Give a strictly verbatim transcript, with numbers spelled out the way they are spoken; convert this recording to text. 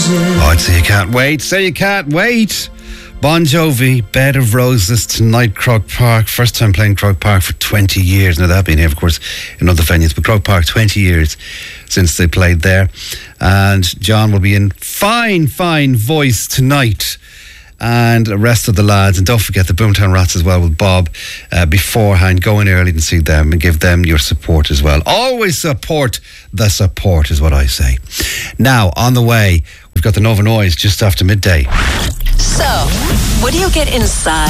Oh, I'd say you can't wait. Say you can't wait. Bon Jovi, Bed of Roses tonight, Croke Park. First time playing Croke Park for twenty years. Now, they've been here, of course, in other venues, but Croke Park, twenty years since they played there. And John will be in fine, fine voice tonight. And the rest of the lads, and don't forget the Boomtown Rats as well with Bob uh, beforehand. Go in early and see them and give them your support as well. Always support the support is what I say. Now, on the way, we've got the Nova Noise just after midday. So, what do you get inside?